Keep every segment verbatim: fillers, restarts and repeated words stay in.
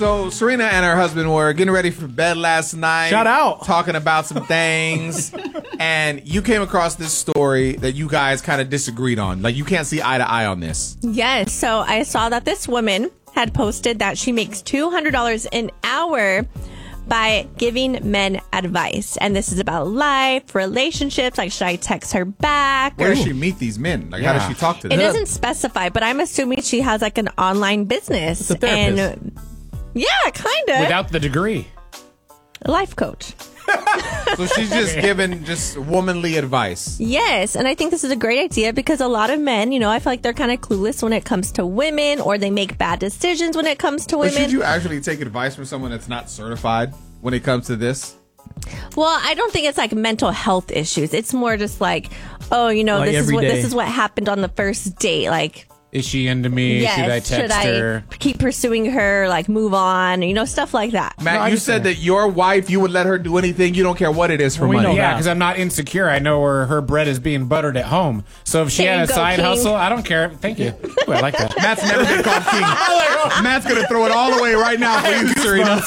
So Serena and her husband were getting ready for bed last night. Shout out. Talking about some things. And you came across this story that you guys kind of disagreed on. Like, you can't see eye to eye on this. Yes. So I saw that this woman had posted that she makes two hundred dollars an hour by giving men advice. And this is about life, relationships, like should I text her back? Where or- does she meet these men? Like, Yeah. how does she talk to them? It doesn't specify, but I'm assuming she has like an online business. It's a therapist. And yeah, kind of. Without the degree. Life coach. So she's just giving just womanly advice. Yes, and I think this is a great idea because a lot of men, you know, I feel like they're kind of clueless when it comes to women, or they make bad decisions when it comes to But women. should you actually take advice from someone that's not certified when it comes to this? Well, I don't think it's like mental health issues. It's more just like, oh, you know, Like this is every what day. this is what happened on the first date. Like, Is she into me? yes, Should I text should I her? keep pursuing her? Like, move on? You know, stuff like that. Matt, No, I you just- said that your wife, you would let her do anything. You don't care what it is for Well, we money. know Yeah, that. because I'm not insecure. I know where her bread is being buttered at home. So if she There had you a go, side King. hustle, I don't care. Thank you. Ooh, I like that. Matt's never been called king. Matt's going to throw it all away right now for you, Serena.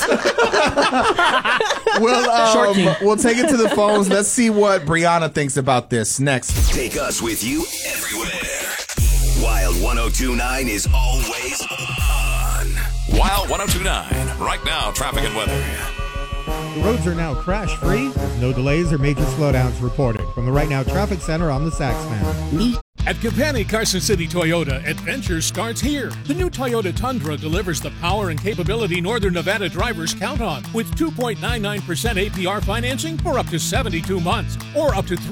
we'll, um, we'll take it to the phones. Let's see what Brianna thinks about this next. Take us with you everywhere. Wild one oh two point nine is always on. Wild one oh two point nine. Right now, traffic and weather. The roads are now crash-free. There's no delays or major slowdowns reported. From the Right Now Traffic Center, I'm the Saxman. At Capani Carson City Toyota, adventure starts here. The new Toyota Tundra delivers the power and capability Northern Nevada drivers count on with two point nine nine percent A P R financing for up to seventy-two months or up to